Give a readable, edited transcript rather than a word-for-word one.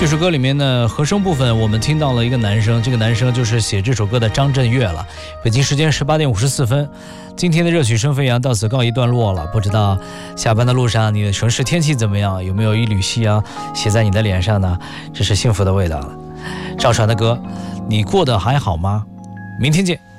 这首歌里面呢，和声部分我们听到了一个男生，这个男生就是写这首歌的张震岳了。北京时间18点54分，今天的热曲声飞扬到此告一段落了。不知道下班的路上你的城市天气怎么样？有没有一缕夕阳写在你的脸上呢？这是幸福的味道了。赵传的歌，你过得还好吗？明天见。